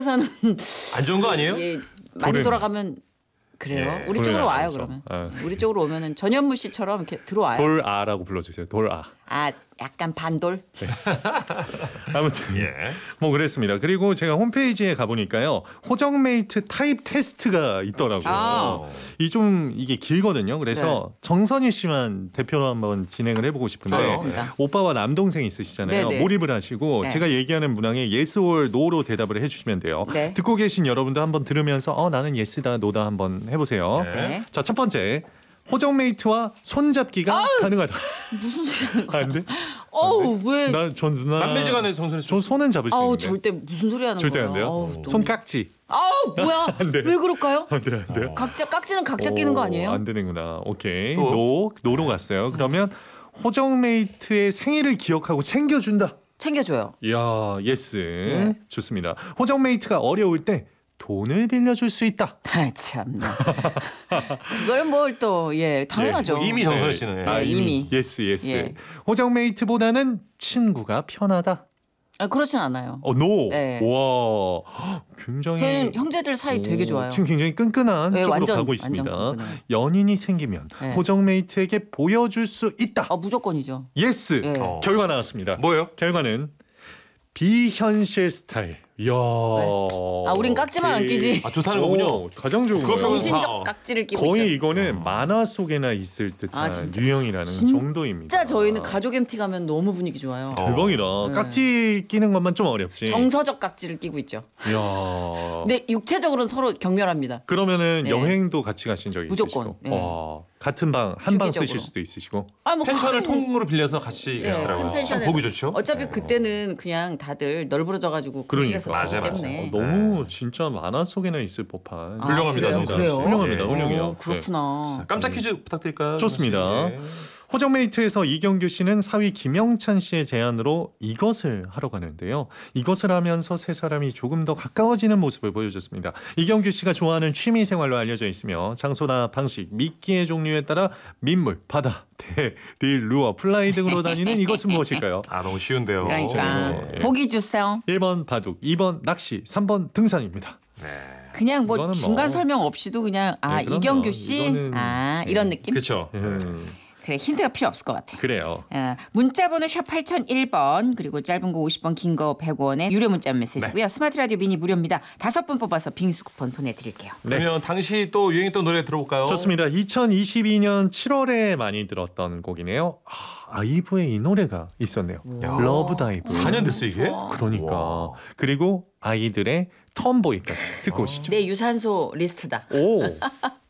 서는 안 좋은 거 아니에요? 예, 많이 돌을- 돌아가면 그래요. 예, 우리 쪽으로 와요 돌아가면서. 그러면. 아. 우리 쪽으로 오면은 전현무 씨처럼 이렇게 들어와요. 돌아라고 불러주세요. 돌아. 아 약간 반돌. 아무튼 예. 뭐 그랬습니다. 그리고 제가 홈페이지에 가보니까요. 호정메이트 타입 테스트가 있더라고요. 아. 이게 길거든요. 그래서 정선희 씨만 대표로 한번 진행을 해보고 싶은데 알겠습니다. 오빠와 남동생 있으시잖아요. 네네. 몰입을 하시고 네. 제가 얘기하는 문항에 yes or no로 대답을 해주시면 돼요. 네. 듣고 계신 여러분도 한번 들으면서 나는 yes다 no다 한번 해보세요. 네. 자, 첫 번째. 호정메이트와 손잡기가 가능하다. 무슨 소리 하는 거야? 안 돼? 어우 왜? 전 누나. 남매지간에 정선이 전 손은 잡을 수 아우 있는데. 절대 무슨 소리 하는 절대 거야? 안 돼요. 아우, 너무- 손깍지. 아우 뭐야? 돼. 왜 그럴까요? 안 돼, 안 돼요. 깍지는 각자 끼는 거 아니에요? 안 되는구나. 오케이. 또? 노로 갔어요. 그러면 호정메이트의 생일을 기억하고 챙겨준다. 챙겨줘요. 이야, 예스. 예. 좋습니다. 호정메이트가 어려울 때 돈을 빌려줄 수 있다. 아 참나. 그걸 뭘 또 당연하죠. 뭐 이미 정선희 씨는 네, 이미. 예스. 예. 호정메이트보다는 친구가 편하다. 그렇진 않아요. 노. 네. 와, 굉장히. 저희는 형제들 사이 되게 좋아요. 지금 굉장히 끈끈한 네, 쪽으로 완전, 가고 있습니다. 완전 끈끈해요. 연인이 생기면 네. 호정메이트에게 보여줄 수 있다. 무조건이죠. 예스. 예. 결과 나왔습니다. 뭐예요? 결과는 비현실 스타일. 이야. 우린 깍지만 안 끼지. 아, 좋다는 거군요. 가장 좋은 그거 거예요. 병신- 정신적 깍지를 끼고 거의 있죠. 이거는 만화 속에나 있을 듯한 진짜. 유형이라는 진짜 정도입니다. 저희는 가족 MT 가면 너무 분위기 좋아요. 대박이다. 네. 깍지 끼는 것만 좀 어렵지. 정서적 깍지를 끼고 있죠. 이야. 근데 육체적으로는 서로 격렬합니다. 그러면은 네. 여행도 같이 가신 적이 무조건. 있으시고. 네. 같은 방 한 방 주기적으로. 쓰실 수도 있으시고. 뭐 펜션을 큰- 통으로 빌려서 같이 계시더라고요. 큰 펜션에서. 보기 좋죠? 어차피 그때는 그냥 다들 널브러져가지고 거실에서 그러니까. 자기 맞아. 때문에. 너무 진짜 만화 속에나 있을 법한. 훌륭합니다, 그래요? 진짜. 그래요? 훌륭합니다. 예. 훌륭해요. 그렇구나. 깜짝 퀴즈 부탁드릴까요? 좋습니다. 예. 호정메이트에서 이경규 씨는 사위 김영찬 씨의 제안으로 이것을 하러 가는데요. 이것을 하면서 세 사람이 조금 더 가까워지는 모습을 보여줬습니다. 이경규 씨가 좋아하는 취미 생활로 알려져 있으며 장소나 방식, 미끼의 종류에 따라 민물, 바다, 대, 릴, 루어, 플라이 등으로 다니는 이것은 무엇일까요? 아, 너무 쉬운데요. 그러니까 예. 보기 주세요. 1번 바둑, 2번 낚시, 3번 등산입니다. 네. 그냥 뭐 이거는 중간 뭐- 설명 없이도 그냥 네, 그럼요. 이경규 씨 이거는- 이런 느낌. 그렇죠. 그래 힌트가 필요 없을 것 같아. 그래요. 문자번호 샵 8001번 그리고 짧은 거 50원 긴 거 100원에 유료 문자 메시지고요. 스마트 라디오 미니 무료입니다. 5분 뽑아서 빙수 쿠폰 보내드릴게요. 네. 그러면 당시 또 유행했던 노래 들어볼까요? 좋습니다. 2022년 7월에 많이 들었던 곡이네요. 아이브의 이 노래가 있었네요. 러브 다이브. 4년 됐어 이게? 그러니까. 와. 그리고 아이들의 톰보이까지 듣고 오시죠. 내 유산소 리스트다. 오.